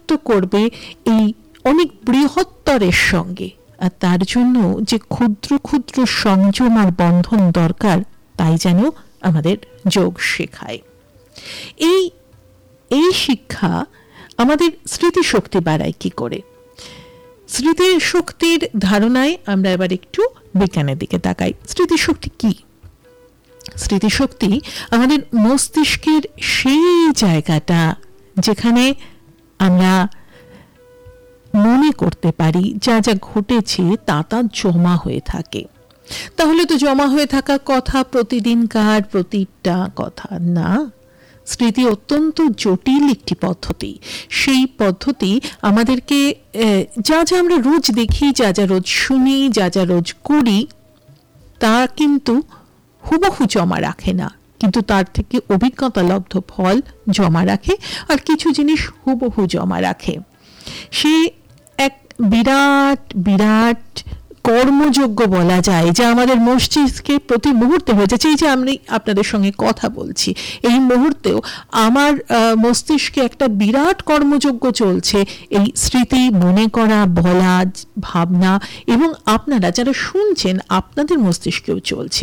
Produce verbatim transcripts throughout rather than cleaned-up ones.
যুক্ত করবে এই অনেক বৃহত্তরের সঙ্গে। আর তার জন্য যে ক্ষুদ্র ক্ষুদ্র সংযম আর বন্ধন দরকার, তাই যেন আমাদের যোগ শেখায়। এই এই শিক্ষা আমাদের স্মৃতিশক্তি বাড়ায় কি করে? স্মৃতিশক্তির ধারণায় আমরা এবার একটু বিজ্ঞানের দিকে তাকাই। স্মৃতিশক্তি কি? স্মৃতিশক্তি আমাদের মস্তিষ্কের সেই জায়গাটা যেখানে আমরা মনে করতে পারি যা যা ঘটেছে তা তা জমা হয়ে থাকে। তাহলে তো জমা হয়ে থাকা কথা প্রতিদিনকার প্রতিটা কথা না, স্মৃতি অত্যন্ত জটিল একটি পদ্ধতি। সেই পদ্ধতি আমাদেরকে যা যা আমরা রোজ দেখি, যা যা রোজ শুনি, যা যা রোজ করি, তা কিন্তু হুবহু জমা রাখে না, কিন্তু তার থেকে অভিজ্ঞতা লব্ধ ফল জমা রাখে, আর কিছু জিনিস হুবহু জমা রাখে। সে এক বিরাট বিরাট কর্মযোগ্য বলা যায়, যা আমাদের মস্তিষ্কে প্রতি মুহূর্তে হয়ে যাচ্ছে। এই যে আমি আপনাদের সঙ্গে কথা বলছি, এই মুহূর্তেও আমার মস্তিষ্কে একটা বিরাট কর্মযোগ্য চলছে, এই স্মৃতি মনে করা, বলা, ভাবনা, এবং আপনারা যারা শুনছেন আপনাদের মস্তিষ্কেও চলছে।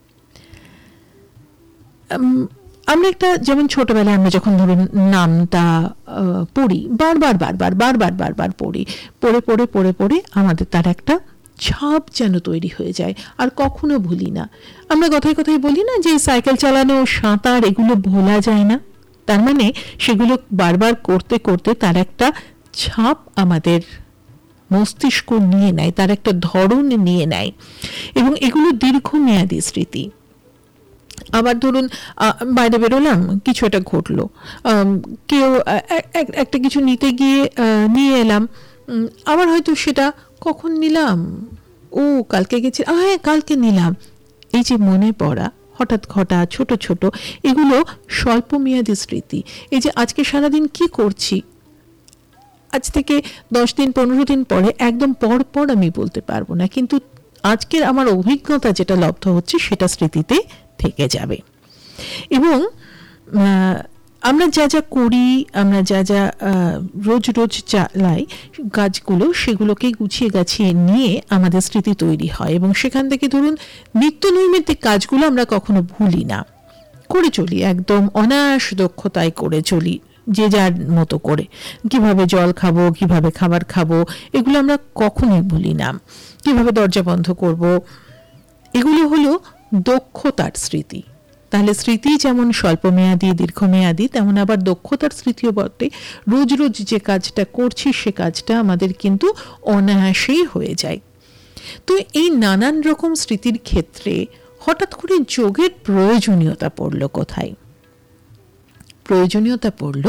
আমরা একটা, যেমন ছোটবেলায় আমরা যখন ধরুন নামটা পড়ি, বারবার বারবার বারবার বারবার পড়ি, পড়ে পড়ে পড়ে পড়ে আমাদের তার একটা ছাপ যেন তৈরি হয়ে যায়, আর কখনো ভুলি না। আমরা কথায় কথায় বলি না যে সাইকেল চালানো, সাঁতার, এগুলো ভোলা যায় না। তার মানে সেগুলো বারবার করতে করতে তার একটা ছাপ আমাদের মস্তিষ্ক নিয়ে নেয়, তার একটা ধরন নিয়ে নেয়, এবং এগুলো দীর্ঘমেয়াদী স্মৃতি। আবার ধরুন বাইরে বেরোলাম, কিছু একটা ঘটলো, কেউ একটা কিছু নিতে গিয়ে নিয়ে এলাম, আবার হয়তো সেটা কখন নিলাম, ও কালকে গেছি, হ্যাঁ কালকে নিলাম। এই যে মনে পড়া, হঠাৎ ঘটা ছোট ছোট, এগুলো স্বল্পমেয়াদী স্মৃতি। এই যে আজকে সারাদিন কি করছি, আজ থেকে দশ দিন পনেরো দিন পরে একদম পর পর আমি বলতে পারবো না, কিন্তু আজকের আমার অভিজ্ঞতা যেটা লব্ধ হচ্ছে সেটা স্মৃতিতে থেকে যাবে। এবং আমরা যা যা করি, আমরা যা যা রোজ রোজ চালাই কাজগুলো, সেগুলোকে গুছিয়ে গাছিয়ে নিয়ে আমাদের স্মৃতি তৈরি হয়, এবং সেখান থেকে ধরুন নিত্য নৈমিত্তিক কাজগুলো আমরা কখনো ভুলি না, করে চলি, একদম অনায়াস দক্ষতায় করে চলি, যে যার মতো করে। কিভাবে জল খাবো, কিভাবে খাবার খাবো, এগুলো আমরা কখনোই ভুলি না। কিভাবে দরজা বন্ধ করব, এগুলো হলো দক্ষতার স্মৃতি। তাহলে স্মৃতি যেমন স্বল্পমেয়াদী দীর্ঘমেয়াদী, তেমন আবার দক্ষতার স্মৃতিও বটে। রোজ রোজ যে কাজটা করছি সে কাজটা আমাদের কিন্তু অনায়াসেই হয়ে যায়। তো এই নানান রকম স্মৃতির ক্ষেত্রে হঠাৎ করে যোগের প্রয়োজনীয়তা পড়ল কোথায়? প্রয়োজনীয়তা পড়ল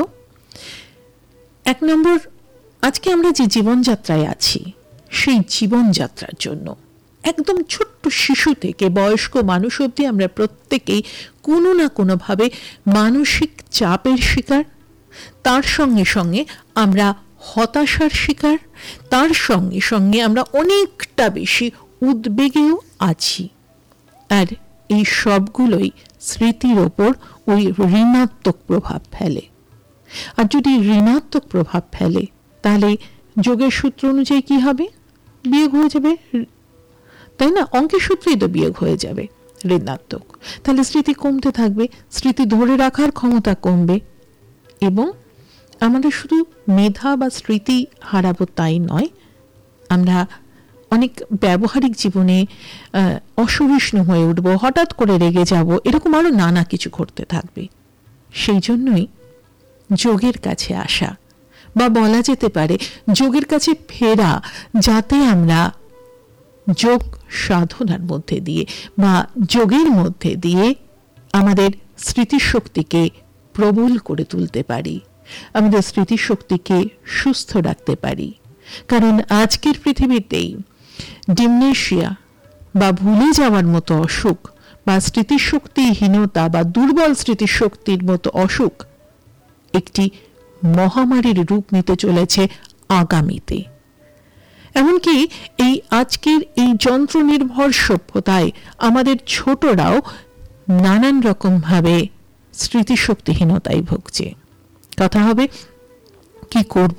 এক নম্বর, আজকে আমরা যে জীবনযাত্রায় আছি সেই জীবনযাত্রার জন্য একদম ছোট্ট শিশু থেকে বয়স্ক মানুষ অবধি আমরা প্রত্যেকেই কোনো না কোনোভাবে মানসিক চাপের শিকার, তার সঙ্গে সঙ্গে আমরা হতাশার শিকার, তার সঙ্গে সঙ্গে আমরা অনেকটা বেশি উদ্বেগেও আছি। আর এই সবগুলোই স্মৃতির ওপর ওই ঋণাত্মক প্রভাব ফেলে। আর যদি ঋণাত্মক প্রভাব ফেলে তাহলে যোগের সূত্র অনুযায়ী কি হবে? বিয়োগ হয়ে যাবে, তাই না? অঙ্কের সূত্রেই তো বিয়োগ হয়ে যাবে ঋণাত্মক। তাহলে স্মৃতি কমতে থাকবে, স্মৃতি ধরে রাখার ক্ষমতা কমবে, এবং আমাদের শুধু মেধা বা স্মৃতি হারাবো তাই নয়, আমরা অনেক ব্যবহারিক জীবনে অসহিষ্ণু হয়ে উঠবো, হঠাৎ করে রেগে যাব, এরকম আরো নানা কিছু ঘটতে থাকবে। সেই জন্যই যোগের কাছে আসা, বা বলা যেতে পারে যোগের কাছে ফেরা, যাতে আমরা যোগ সাধনার মধ্যে দিয়ে বা যোগের মধ্যে দিয়ে আমাদের স্মৃতিশক্তিকে প্রবল করে তুলতে পারি, আমাদের স্মৃতিশক্তিকে সুস্থ রাখতে পারি। কারণ আজকের পৃথিবীতেই ডিমনেশিয়া বা ভুলে যাওয়ার মতো অসুখ, বা স্মৃতিশক্তিহীনতা বা দুর্বল স্মৃতিশক্তির মতো অসুখ একটি মহামারীর রূপ নিতে চলেছে আগামীতে। এমনকি এই আজকের এই যন্ত্র নির্ভর সভ্যতায় আমাদের ছোটরাও নানান রকম ভাবে স্মৃতিশক্তিহীনতায় ভুগছে। কথা হবে কি করব,